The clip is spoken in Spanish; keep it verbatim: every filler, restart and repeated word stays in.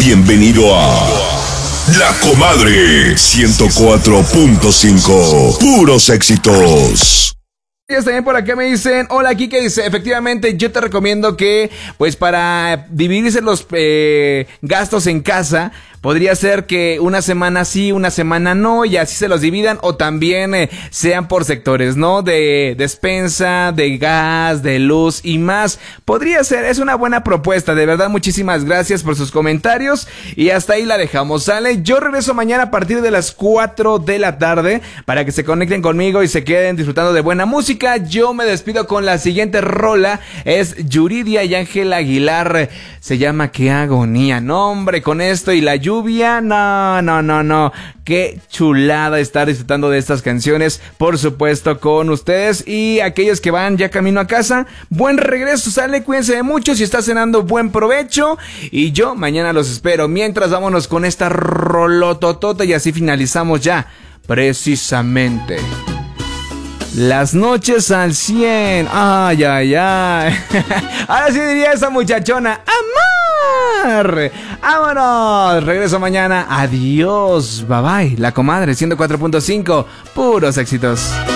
Bienvenido a La Comadre ciento cuatro punto cinco. Puros éxitos. También por acá me dicen, hola Kike, dice, efectivamente yo te recomiendo que, pues para dividirse los eh, gastos en casa, podría ser que una semana sí, una semana no, y así se los dividan, o también eh, sean por sectores, ¿no? De despensa, de gas, de luz y más. Podría ser, es una buena propuesta, de verdad, muchísimas gracias por sus comentarios, y hasta ahí la dejamos, ¿sale? Yo regreso mañana a partir de las cuatro de la tarde, para que se conecten conmigo y se queden disfrutando de buena música. Yo me despido con la siguiente rola, es Yuridia y Ángel Aguilar, se llama Qué Agonía. No, hombre, con esto y la lluvia, no, no, no, no, qué chulada estar disfrutando de estas canciones, por supuesto con ustedes, y aquellos que van ya camino a casa, buen regreso, sale, cuídense de mucho, si está cenando, buen provecho, y yo mañana los espero. Mientras, vámonos con esta rolototota y así finalizamos ya, precisamente, las noches al cien. Ay, ay, ay. Ahora sí diría esa muchachona, amor. Vámonos. Regreso mañana. Adiós. Bye bye. La Comadre ciento cuatro punto cinco. Puros éxitos.